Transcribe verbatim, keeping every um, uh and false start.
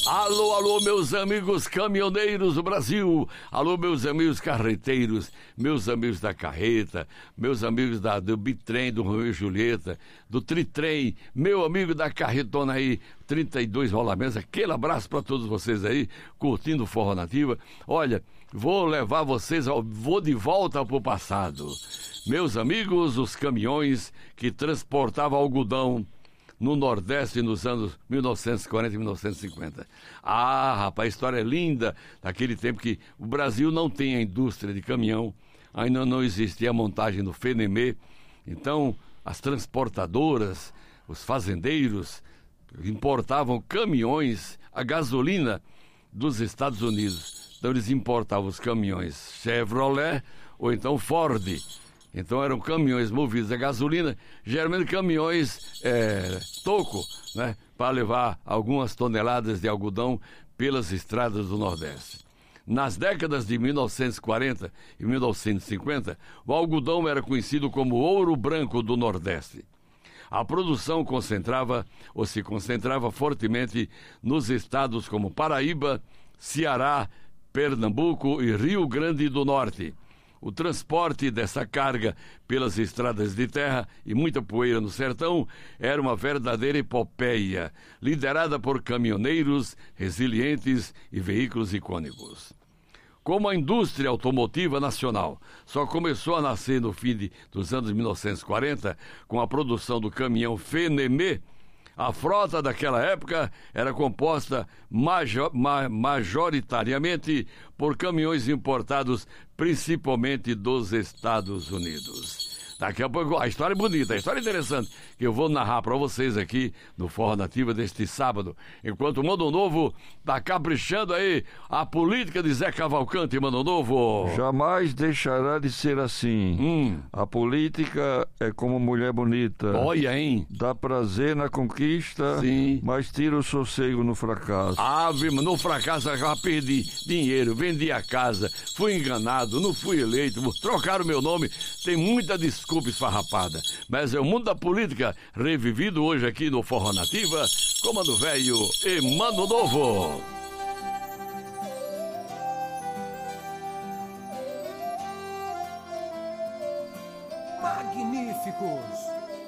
Alô, alô, meus amigos caminhoneiros do Brasil. Alô, meus amigos carreteiros, meus amigos da carreta, meus amigos da, do bitrem, do Romeu e Julieta, do tritrem, meu amigo da carretona aí, trinta e dois rolamentos. Aquele abraço para todos vocês aí, curtindo o Forró Nativa. Olha, vou levar vocês, ao, vou de volta pro passado. Meus amigos, os caminhões que transportavam algodão no Nordeste nos anos mil novecentos e quarenta e mil novecentos e cinquenta. Ah, rapaz, a história é linda daquele tempo que o Brasil não tem a indústria de caminhão, ainda não existia a montagem do Fenemê, então as transportadoras, os fazendeiros importavam caminhões a gasolina dos Estados Unidos. Então eles importavam os caminhões Chevrolet ou então Ford. Então eram caminhões movidos a gasolina, geralmente caminhões é, toco, né, para levar algumas toneladas de algodão pelas estradas do Nordeste. Nas décadas de mil novecentos e quarenta e mil novecentos e cinquenta, o algodão era conhecido como ouro branco do Nordeste. A produção concentrava ou se concentrava fortemente nos estados como Paraíba, Ceará, Pernambuco e Rio Grande do Norte. O transporte dessa carga pelas estradas de terra e muita poeira no sertão era uma verdadeira epopeia, liderada por caminhoneiros resilientes e veículos icônicos. Como a indústria automotiva nacional só começou a nascer no fim de, dos anos mil novecentos e quarenta, com a produção do caminhão Fenemê, a frota daquela época era composta major, ma, majoritariamente por caminhões importados principalmente dos Estados Unidos. Daqui a pouco, a história é bonita, a história é interessante, que eu vou narrar para vocês aqui no Forró Nativa deste sábado. Enquanto o Mano Novo tá caprichando aí a política de Zé Cavalcante, Mano Novo. Jamais deixará de ser assim. Hum. A política é como mulher bonita. Olha, hein? Dá prazer na conquista, sim, mas tira o sossego no fracasso. Ave, no fracasso eu já perdi dinheiro, vendi a casa, fui enganado, não fui eleito, trocaram meu nome, tem muita desculpa. Desculpe, esfarrapada, mas é o mundo da política revivido hoje aqui no Forró Nativa, Comando Velho e Mano Novo. Magníficos!